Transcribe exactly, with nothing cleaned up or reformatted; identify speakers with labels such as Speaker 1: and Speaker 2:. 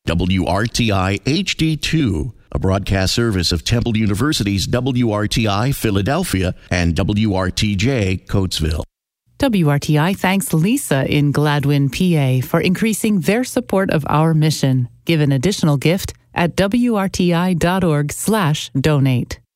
Speaker 1: W R T I H D two, a broadcast service of Temple University's W R T I Philadelphia and W R T J Coatesville.
Speaker 2: W R T I thanks Lisa in Gladwin, P A, for increasing their support of our mission. Give an additional gift at W R T I dot org slash donate.